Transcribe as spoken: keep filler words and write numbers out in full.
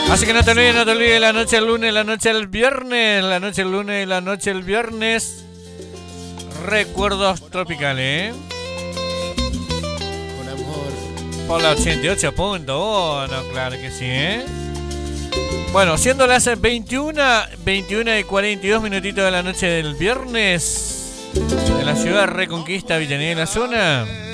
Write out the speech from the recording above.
Así que no te olvides, no te olvides, la noche del lunes, la noche del viernes, la noche del lunes y la noche del viernes. Recuerdos tropicales, ¿eh? Con amor. Por la ochenta y ocho punto uno, claro que sí, ¿eh? Bueno, siendo las veintiuna, veintiuna y cuarenta y dos minutitos de la noche del viernes, en la ciudad de Reconquista, Avellaneda y la zona.